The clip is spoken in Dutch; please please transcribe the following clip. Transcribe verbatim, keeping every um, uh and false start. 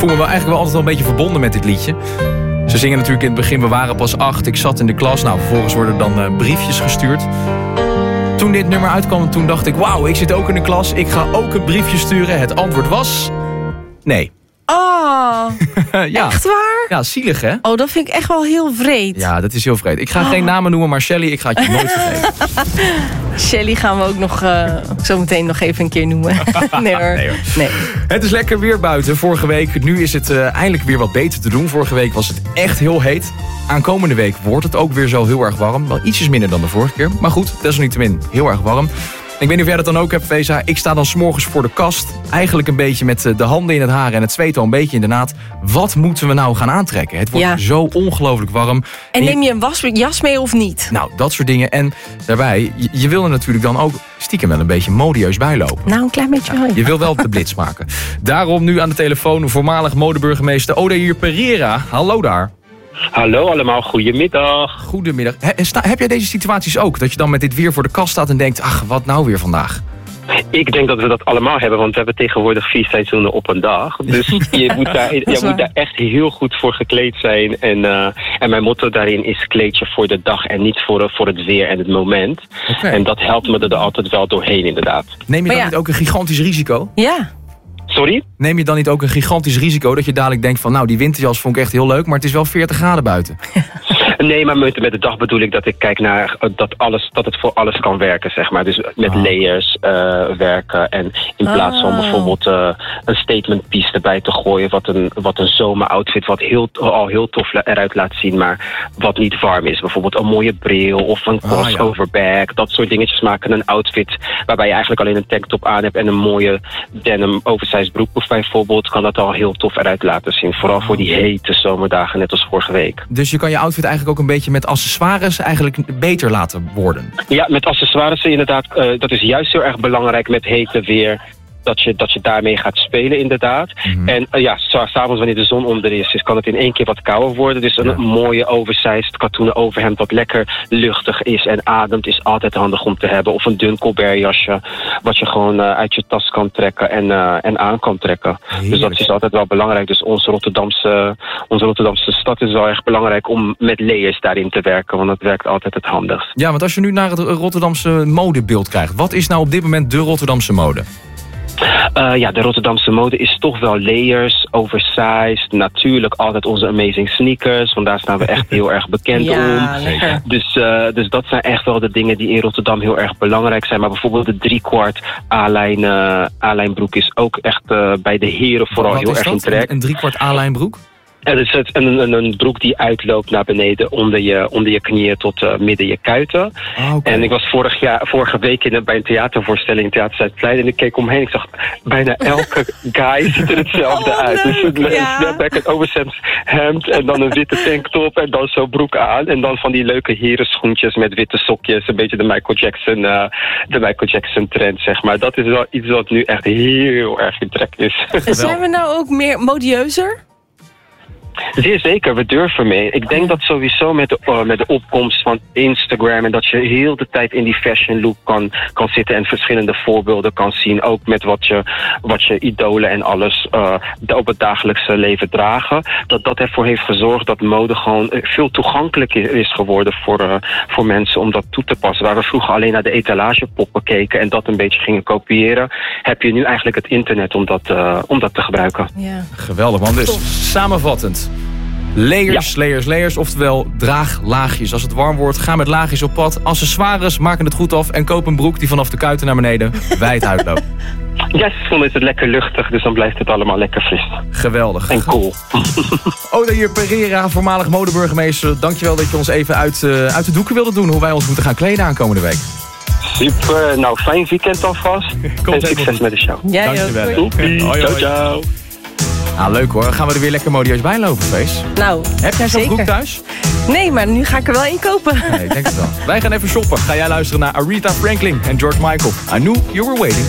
voel me wel eigenlijk wel altijd wel een beetje verbonden met dit liedje. Ze zingen natuurlijk in het begin, we waren pas acht, ik zat in de klas. Nou, vervolgens worden dan uh, briefjes gestuurd. Toen dit nummer uitkwam, toen dacht ik, wauw, ik zit ook in de klas. Ik ga ook een briefje sturen. Het antwoord was... nee. Oh, ja. Echt waar? Ja, zielig hè? Oh, dat vind ik echt wel heel vreed. Ja, dat is heel vreed. Ik ga oh. geen namen noemen, maar Shelly, ik ga het je nooit vergeten. Shelly gaan we ook nog uh, zo meteen nog even een keer noemen. nee hoor. Nee, hoor. Nee. Het is lekker weer buiten. Vorige week, nu is het uh, eindelijk weer wat beter te doen. Vorige week was het echt heel heet. Aankomende week wordt het ook weer zo heel erg warm. Wel ietsjes minder dan de vorige keer. Maar goed, desalniettemin heel erg warm. Ik weet niet of jij dat dan ook hebt, Feza. Ik sta dan 's morgens voor de kast. Eigenlijk een beetje met de handen in het haar en het zweet al een beetje in de naad. Wat moeten we nou gaan aantrekken? Het wordt ja. zo ongelooflijk warm. En neem je een wasjas mee of niet? Nou, dat soort dingen. En daarbij, je, je wil er natuurlijk dan ook stiekem wel een beetje modieus bijlopen. Nou, een klein beetje wel. Ja, je wil wel de blitz maken. Daarom nu aan de telefoon voormalig modeburgemeester Odair Pereira. Hallo daar. Hallo allemaal, goedemiddag. Goedemiddag. He, sta, heb jij deze situaties ook? Dat je dan met dit weer voor de kast staat en denkt, ach, wat nou weer vandaag? Ik denk dat we dat allemaal hebben, want we hebben tegenwoordig vier seizoenen op een dag. Dus je moet daar, je moet daar echt heel goed voor gekleed zijn. En, uh, en mijn motto daarin is kleed je voor de dag en niet voor, voor het weer en het moment. Okay. En dat helpt me er altijd wel doorheen inderdaad. Neem je dan ja. niet ook een gigantisch risico? Ja. Sorry? Neem je dan niet ook een gigantisch risico dat je dadelijk denkt van, nou, die winterjas vond ik echt heel leuk, maar het is wel veertig graden buiten? Nee, maar met, met de dag bedoel ik dat ik kijk naar dat, alles, dat het voor alles kan werken, zeg maar. Dus met oh. layers uh, werken en in plaats van oh. bijvoorbeeld uh, een statement piece erbij te gooien, wat een, wat een zomeroutfit, wat heel, al heel tof eruit laat zien, maar wat niet warm is. Bijvoorbeeld een mooie bril of een crossover oh, ja. bag, dat soort dingetjes maken een outfit waarbij je eigenlijk alleen een tanktop aan hebt en een mooie denim oversized broek bijvoorbeeld, kan dat al heel tof eruit laten zien. Vooral voor die hete zomerdagen, net als vorige week. Dus je kan je outfit eigenlijk ook een beetje met accessoires eigenlijk beter laten worden? Ja, met accessoires inderdaad. Uh, dat is juist heel erg belangrijk met hete weer. Dat je, dat je daarmee gaat spelen inderdaad. Mm-hmm. En uh, ja, s'avonds wanneer de zon onder is, is, kan het in één keer wat kouder worden. Dus een ja. mooie oversized katoenen overhemd wat lekker luchtig is en ademt is altijd handig om te hebben. Of een dun Colbert jasje wat je gewoon uh, uit je tas kan trekken en, uh, en aan kan trekken. Heerlijk. Dus dat is altijd wel belangrijk. Dus onze Rotterdamse, onze Rotterdamse stad is wel erg belangrijk om met layers daarin te werken. Want dat werkt altijd het handigst. Ja, want als je nu naar het Rotterdamse modebeeld krijgt, wat is nou op dit moment de Rotterdamse mode? Uh, ja, de Rotterdamse mode is toch wel layers, oversized. Natuurlijk altijd onze amazing sneakers, want daar staan we echt heel erg bekend ja, om. Lekker. Dus, uh, dus dat zijn echt wel de dingen die in Rotterdam heel erg belangrijk zijn. Maar bijvoorbeeld de driekwart A-lijn, uh, A-lijn broek is ook echt uh, bij de heren vooral Wat heel is erg dat? in trek. Een driekwart A-lijn broek? En het is een, een, een broek die uitloopt naar beneden onder je, onder je knieën tot uh, midden je kuiten. Oh, okay. En ik was vorig jaar, vorige week in, bij een theatervoorstelling, Theater Zuidplein, en ik keek omheen. Ik zag bijna elke guy ziet er hetzelfde oh, uit. Dus een ja. snapback, een oversized hemd en dan een witte tanktop en dan zo'n broek aan. En dan van die leuke herenschoentjes met witte sokjes. Een beetje de Michael Jackson, uh, de Michael Jackson trend, zeg maar. Dat is wel iets wat nu echt heel erg in trek is. Zijn we nou ook meer modieuzer? Zeer zeker, we durven mee. Ik denk dat sowieso met de, uh, met de opkomst van Instagram en dat je heel de tijd in die fashion look kan, kan zitten en verschillende voorbeelden kan zien. Ook met wat je, wat je idolen en alles uh, op het dagelijkse leven dragen. Dat dat ervoor heeft gezorgd dat mode gewoon veel toegankelijker is geworden voor, uh, voor mensen om dat toe te passen. Waar we vroeger alleen naar de etalagepoppen keken en dat een beetje gingen kopiëren, heb je nu eigenlijk het internet om dat, uh, om dat te gebruiken. Ja. Geweldig man. Dus samenvattend. Layers, ja. layers, layers, oftewel draag laagjes. Als het warm wordt, ga met laagjes op pad. Accessoires maken het goed af en koop een broek die vanaf de kuiten naar beneden wijd uitloopt. Ja, dan is het lekker luchtig, dus dan blijft het allemaal lekker fris. Geweldig. En cool. Odair Pereira, voormalig modeburgemeester. Dankjewel dat je ons even uit, uh, uit de doeken wilde doen hoe wij ons moeten gaan kleden aankomende week. Super, nou fijn weekend alvast. En succes met de show. Ja, dankjewel. Hoi, hoi. Ciao, ciao. Nou, leuk hoor. Gaan we er weer lekker modieus bij lopen, Fees? Nou, heb jij zo'n zeker. broek thuis? Nee, maar nu ga ik er wel in kopen. Nee, ik denk het wel. Wij gaan even shoppen. Ga jij luisteren naar Aretha Franklin en George Michael. I knew you were waiting.